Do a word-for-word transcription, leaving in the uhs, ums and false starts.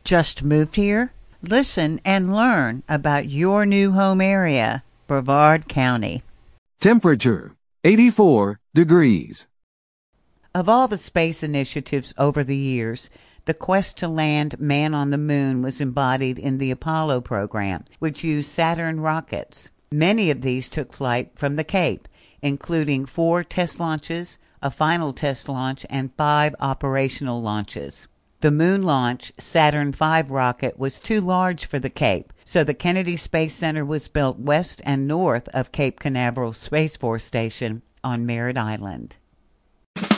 Just moved here? Listen and learn about your new home area, Brevard County. Temperature, eighty-four degrees. Of all the space initiatives over the years, the quest to land man on the moon was embodied in the Apollo program, which used Saturn rockets. Many of these took flight from the Cape, including four test launches, a final test launch, and five operational launches. The moon launch Saturn five rocket was too large for the Cape, so the Kennedy Space Center was built west and north of Cape Canaveral Space Force Station on Merritt Island.